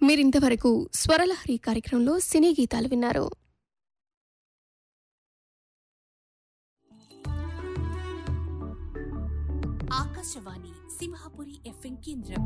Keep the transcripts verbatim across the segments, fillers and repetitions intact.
మీరింతవరకు స్వరలహరి కార్యక్రమంలో సినీ గీతాలు విన్నారు. ఆకాశవాణి సింహాపురి ఎఫ్ఎం కేంద్రం.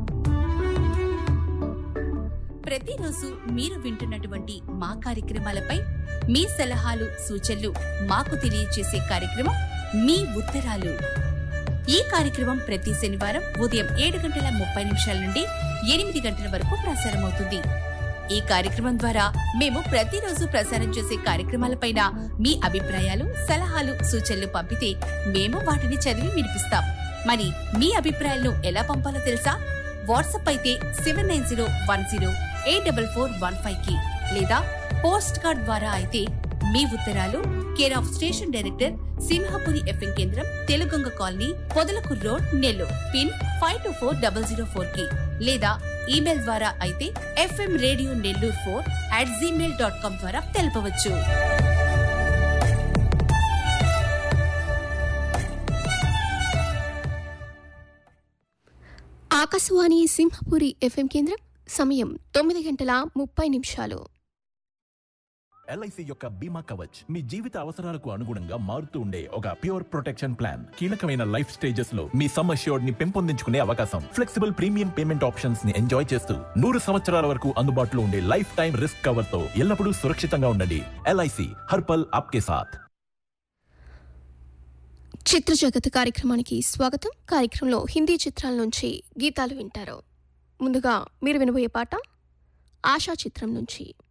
ప్రతిరోజు మీరు వింటున్నటువంటి మా కార్యక్రమాలపై మీ సలహాలు సూచనలు మాకు తెలియజేసే కార్యక్రమం మీ ఉత్తరాలు. ఈ కార్యక్రమం ప్రతి శనివారం ఉదయం ఏడు గంటల ముప్పై నిమిషాల నుండి ఎనిమిది గంటల వరకు ప్రసారమవుతుంది. ఈ కార్యక్రమం ద్వారా మేము ప్రతిరోజు ప్రసారం చేసే కార్యక్రమాలపైన మీ అభిప్రాయాలు సలహాలు సూచనలు పంపితే మేము వాటిని చదివి వినిపిస్తాం. మరి మీ అభిప్రాయాలను ఎలా పంపాలో తెలుసా? వాట్సాప్ అయితే seven nine zero one zero eight double four one five కి లేదా పోస్ట్ కార్డ్ ద్వారా అయితే మీ ఉత్తరాలు care of station director Simhapuri FM కేంద్రం, తెలుగొంగ colony, Podalakur road, Nellore pin five two four double zero four కి లేదా ఈమెయిల్ ద్వారా అయితే FM radio Nellore four at Gmail dot com ద్వారా తెలపవచ్చు. ఆకాశవాణి సింహపురి ఎఫ్ఎం కేంద్రం. సమయం తొమ్మిది గంటల ముప్పై నిమిషాలు. ఎల్ఐసి యొక్క బీమా కవచ్ మీ జీవిత అవసరాలకు అనుగుణంగా మారుతూ ఉండే ఒక ప్యూర్ ప్రొటెక్షన్ ప్లాన్. కీలకమైన లైఫ్ స్టేజెస్ లో మీ సమ్ అష్యూర్డ్ ని పెంపొందించుకునే అవకాశం, ఫ్లెక్సిబుల్ ప్రీమియం పేమెంట్ ఆప్షన్స్ ని ఎంజాయ్ చేస్తూ నూరు సంవత్సరాల వరకు అందుబాటులో ఉండే లైఫ్ టైం రిస్క్ కవర్ తో ఎల్లప్పుడూ సురక్షితంగా ఉండండి. ఎల్ఐసి హర్పల్ ఆప్కే సాథ్. చిత్ర జగత్ కార్యక్రమానికి స్వాగతం. కార్యక్రమంలో హిందీ చిత్రాల నుంచి గీతాలు వింటారు. ముందుగా మీరు వినబోయే పాట ఆశా చిత్రం నుంచి.